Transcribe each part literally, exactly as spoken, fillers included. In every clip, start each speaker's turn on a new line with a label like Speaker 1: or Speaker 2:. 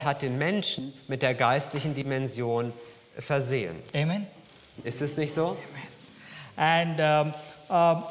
Speaker 1: hat den Menschen mit der geistlichen Dimension versehen.
Speaker 2: Amen.
Speaker 1: Ist es nicht so?
Speaker 2: And um, um,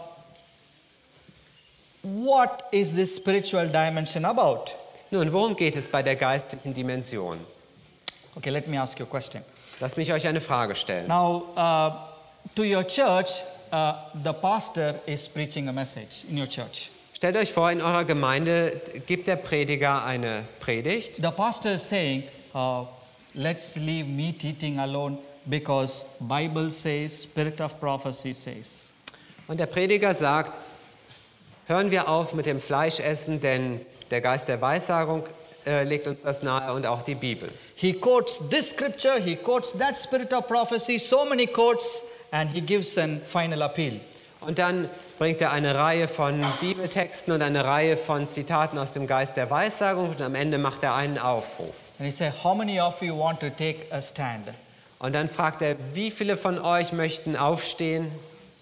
Speaker 2: what is this spiritual dimension about?
Speaker 1: Nun, worum geht es bei der geistlichen Dimension?
Speaker 2: Okay, let me ask you a question.
Speaker 1: Lasst mich euch eine Frage stellen.
Speaker 2: Now, uh, to your church, uh, the pastor is preaching a message in your church.
Speaker 1: Stellt euch vor, in eurer Gemeinde gibt der Prediger eine Predigt.
Speaker 2: The pastor is saying, uh, let's leave meat eating alone because Bible says, Spirit of prophecy says.
Speaker 1: Und der Prediger sagt, hören wir auf mit dem Fleischessen, denn der Geist der Weissagung äh, legt uns das nahe und auch die Bibel.
Speaker 2: He quotes this scripture, he quotes that Spirit of prophecy, so many quotes, and he gives a final appeal.
Speaker 1: Und dann bringt er eine Reihe von Bibeltexten und eine Reihe von Zitaten aus dem Geist der Weissagung und am Ende macht er einen Aufruf.
Speaker 2: And he said, how many of you want to take a stand?
Speaker 1: Und dann fragt er, wie viele von euch möchten aufstehen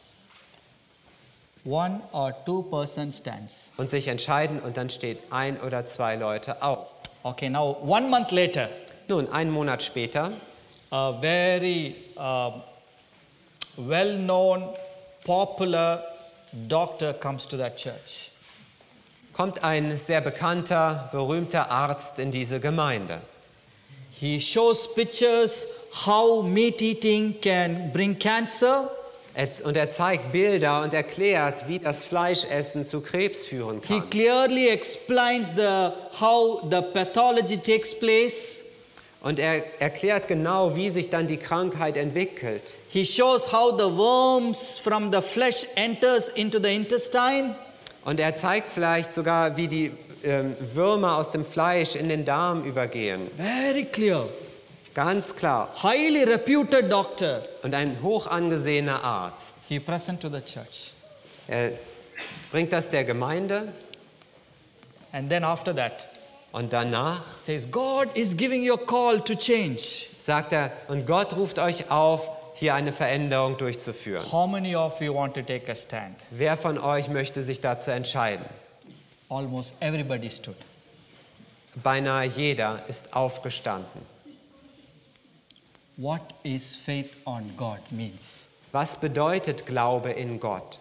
Speaker 2: One or two person stands.
Speaker 1: und sich entscheiden und dann steht ein oder zwei Leute auf.
Speaker 2: Okay, now one month later,
Speaker 1: Nun, einen Monat später
Speaker 2: a very uh, well-known, popular doctor comes to that church.
Speaker 1: kommt ein sehr bekannter, berühmter Arzt in diese Gemeinde.
Speaker 2: He shows pictures how meat eating can bring cancer.
Speaker 1: Und er zeigt Bilder und erklärt, wie das Fleischessen zu Krebs führen
Speaker 2: He
Speaker 1: kann.
Speaker 2: clearly explains the how the pathology takes place.
Speaker 1: Und er erklärt genau, wie sich dann die Krankheit entwickelt.
Speaker 2: He shows how the worms from the flesh enters into the intestine.
Speaker 1: Und er zeigt vielleicht sogar, wie die ähm, Würmer aus dem Fleisch in den Darm übergehen.
Speaker 2: Very clear.
Speaker 1: Ganz klar.
Speaker 2: Highly reputed doctor.
Speaker 1: Und ein hoch angesehener Arzt.
Speaker 2: He present to the church.
Speaker 1: Er bringt das der Gemeinde
Speaker 2: And then after that,
Speaker 1: und danach
Speaker 2: says, God is giving you a call to change.
Speaker 1: sagt er, und Gott ruft euch auf, hier eine Veränderung durchzuführen.
Speaker 2: How many of you want to take a stand?
Speaker 1: Wer von euch möchte sich dazu entscheiden?
Speaker 2: Almost everybody stood.
Speaker 1: Beinahe jeder ist aufgestanden.
Speaker 2: What is faith on God means?
Speaker 1: Was bedeutet Glaube in Gott?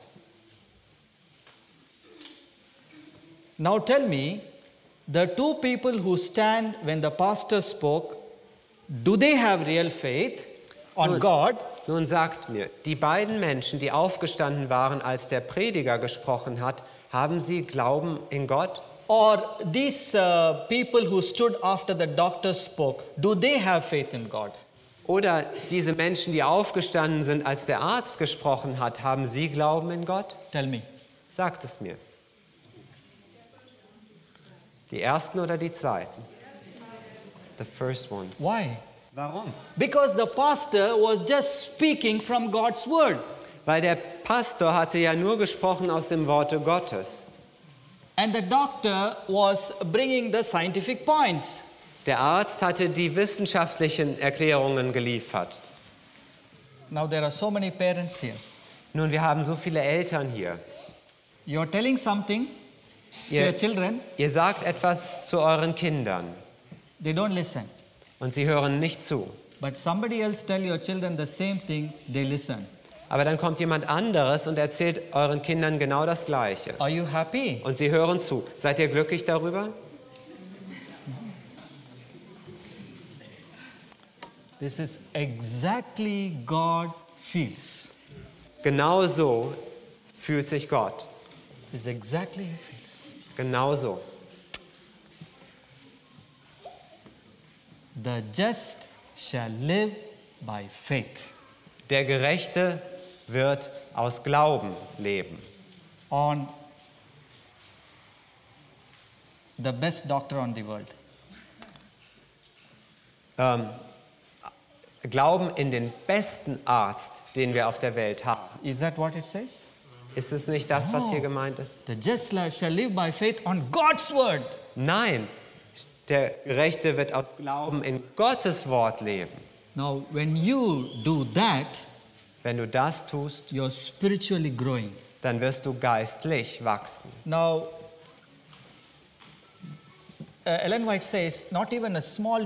Speaker 2: Now tell me, the two people who stand when the pastor spoke, do they have real faith on
Speaker 1: Nun-
Speaker 2: God?
Speaker 1: Nun sagt mir, die beiden Menschen, die aufgestanden waren, als der Prediger gesprochen hat, haben sie Glauben in Gott?
Speaker 2: Or these uh, people who stood after the doctor spoke, do they have faith in God?
Speaker 1: Oder diese Menschen, die aufgestanden sind, als der Arzt gesprochen hat, haben sie Glauben in Gott?
Speaker 2: Tell me.
Speaker 1: Sagt es mir. Die ersten oder die zweiten? The first ones.
Speaker 2: Why?
Speaker 1: Warum?
Speaker 2: Because the pastor was just speaking from God's word.
Speaker 1: Weil der Pastor hatte ja nur gesprochen aus dem Worte Gottes.
Speaker 2: And the doctor was bringing the scientific points.
Speaker 1: Der Arzt hatte die wissenschaftlichen Erklärungen geliefert.
Speaker 2: Now there are so many parents here.
Speaker 1: Nun, wir haben so viele Eltern hier.
Speaker 2: You're telling something to
Speaker 1: Ihr,
Speaker 2: your children,
Speaker 1: ihr sagt etwas zu euren Kindern
Speaker 2: they don't listen.
Speaker 1: und sie hören nicht zu.
Speaker 2: But somebody else tell your children the same thing, they listen.
Speaker 1: Aber dann kommt jemand anderes und erzählt euren Kindern genau das Gleiche.
Speaker 2: Are you happy?
Speaker 1: Und sie hören zu. Seid ihr glücklich darüber?
Speaker 2: This is exactly God feels.
Speaker 1: Genau so fühlt sich Gott.
Speaker 2: This is exactly He feels.
Speaker 1: Genau so.
Speaker 2: The just shall live by faith.
Speaker 1: Der Gerechte wird aus Glauben leben.
Speaker 2: On the best doctor on the world.
Speaker 1: Ähm, Glauben in den besten Arzt, den wir auf der Welt haben.
Speaker 2: Is that what it says?
Speaker 1: Ist es nicht das, was hier
Speaker 2: Oh.
Speaker 1: gemeint ist?
Speaker 2: The just shall live by faith on God's word.
Speaker 1: Nein, der Gerechte wird aus Glauben in Gottes Wort leben.
Speaker 2: Now, when you do that,
Speaker 1: Wenn du das tust,
Speaker 2: you're spiritually growing.
Speaker 1: dann wirst du geistlich wachsen.
Speaker 2: Now, uh, Ellen White says, not even a small